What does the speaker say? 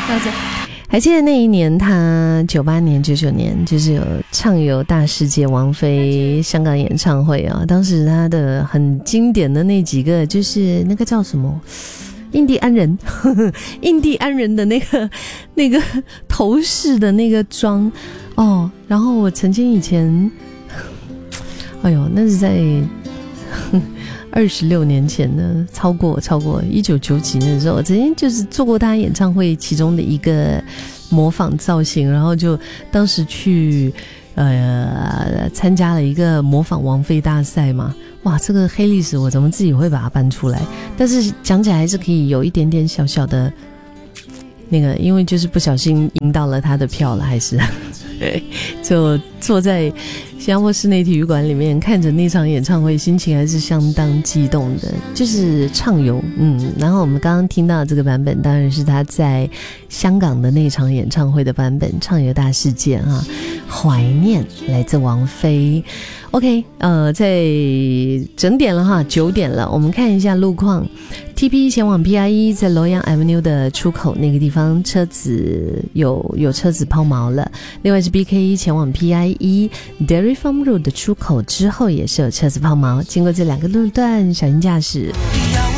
还记得那一年他98年99年就是有畅游大世界王菲香港演唱会啊，当时他的很经典的那几个就是那个叫什么印第安人印第安人的那个头饰的那个妆哦，然后我曾经以前哎呦那是在26年前呢，超过1990几年的时候，我曾经就是做过他演唱会其中的一个模仿造型，然后就当时去参加了一个模仿王菲大赛嘛。哇，这个黑历史我怎么自己会把它搬出来？但是讲起来还是可以有一点点小小的那个，因为就是不小心赢到了他的票了，还是就坐在新加坡室内体育馆里面看着那场演唱会，心情还是相当激动的，就是畅游。然后我们刚刚听到的这个版本当然是他在香港的那场演唱会的版本，畅游大世界啊，怀念来自王菲。OK， 在整点了哈，9点了，我们看一下路况。TP 前往 PIE 在罗阳 Avenue 的出口那个地方，车子有车子抛锚了。另外是 BK 前往 PIE Dairy Farm Road 的出口之后也是有车子抛锚，经过这两个路段小心驾驶。